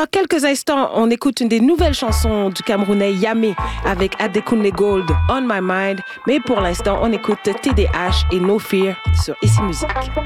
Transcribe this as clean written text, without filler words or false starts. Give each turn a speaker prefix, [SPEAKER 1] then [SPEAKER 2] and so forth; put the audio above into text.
[SPEAKER 1] Dans quelques instants, on écoute une des nouvelles chansons du Camerounais Yamé avec Adekunle Gold, On My Mind. Mais pour l'instant, on écoute TDH et No Fear sur Ici Musique.